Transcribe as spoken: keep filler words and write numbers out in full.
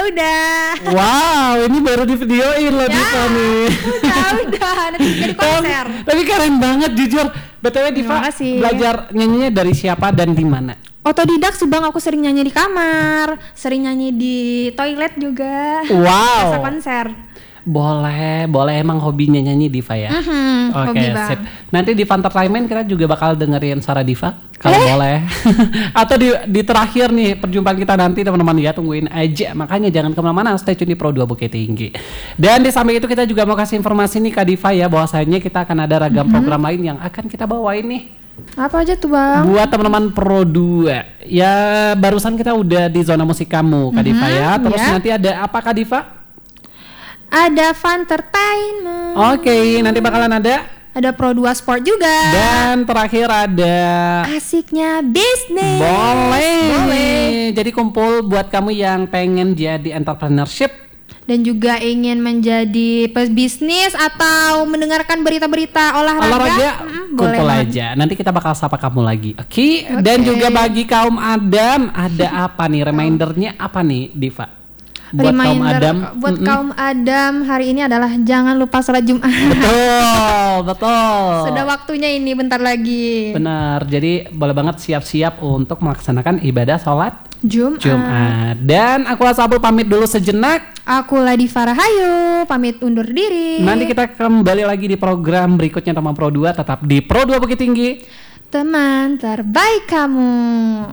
udah. Wow, ini baru di videoin loh Ya, Diva nih. Udah, udah. Nanti jadi konser. Tapi, tapi keren banget jujur. B T W Diva Terima kasih. belajar nyanyinya dari siapa dan di mana? Otodidak sih bang, aku sering nyanyi di kamar, sering nyanyi di toilet juga. Wow. Masa konser. Boleh, boleh emang hobinya nyanyi Diva ya. Mhm, Oke, hobi, Bang. sip. Nanti di Entertainment kita juga bakal dengerin suara Diva kalau Eh? boleh. Atau di di terakhir nih perjumpaan kita nanti teman-teman ya, tungguin aja. Makanya jangan kemana-mana, stay tune di Pro dua Bukit Tinggi. Dan di samping itu kita juga mau kasih informasi nih Kak Diva ya, bahwasanya kita akan ada ragam Mhm. program lain yang akan kita bawain nih. Apa aja tuh bang? Buat teman-teman Pro dua. Ya barusan kita udah di zona musik kamu Kak Diva ya. Mhm, Terus ya. nanti ada apa Kak Diva? Ada Funtertainment. Oke, nanti bakalan ada. Ada Pro dua Sport juga. Dan terakhir ada Asiknya bisnis. boleh. Boleh. Jadi kumpul buat kamu yang pengen jadi entrepreneurship. Dan juga ingin menjadi pebisnis atau mendengarkan berita-berita olahraga, Olahraga Mm-mm, boleh kumpul banget. aja. Nanti kita bakal sapa kamu lagi. Oke. Oke. Dan juga bagi kaum Adam ada apa nih? Remindernya apa nih, Diva? Buat kaum Reminder Adam. buat Mm-mm. kaum Adam hari ini adalah jangan lupa sholat Jumat. Betul, betul. Sudah waktunya ini bentar lagi. Benar. Jadi boleh banget siap-siap untuk melaksanakan ibadah sholat Jumat. Jumat. Dan aku Asabul pamit dulu sejenak. Aku Ladi Farahayu pamit undur diri. Nanti kita kembali lagi di program berikutnya teman Pro dua, tetap di Pro dua Bukit Tinggi. Teman terbaik kamu.